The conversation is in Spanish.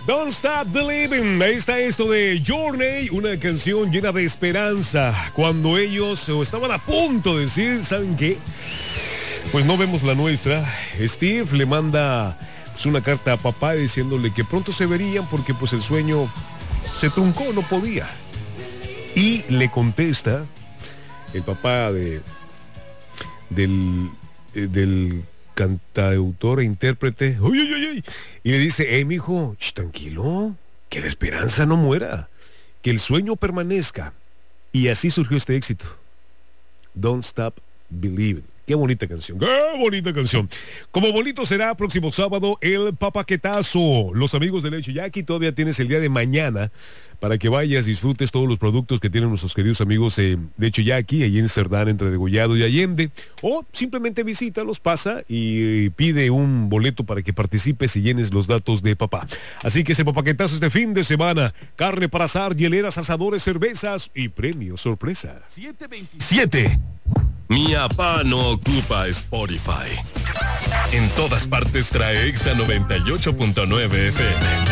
Don't Stop Believing. Ahí está esto de Journey, una canción llena de esperanza. Cuando ellos estaban a punto de decir, ¿saben qué? Pues no vemos la nuestra. Steve le manda pues, una carta a papá diciéndole que pronto se verían porque pues el sueño se truncó, no podía. Y le contesta el papá del cantautor e intérprete, uy, uy, uy, uy, y le dice, mijo, tranquilo, que la esperanza no muera, que el sueño permanezca. Y así surgió este éxito. Don't Stop Believing. Qué bonita canción, qué bonita canción. Como bonito será próximo sábado el papaquetazo. Los amigos de Leche Jackie, todavía tienes el día de mañana para que vayas, disfrutes todos los productos que tienen nuestros queridos amigos de Leche Jackie, allí en Cerdán, entre Degollado y Allende. O simplemente visítalos, pasa y pide un boleto para que participes y llenes los datos de papá. Así que ese papaquetazo este fin de semana. Carne para asar, hieleras, asadores, cervezas y premios sorpresa. 727. Mi papá no ocupa Spotify. En todas partes trae Exa 98.9 FM.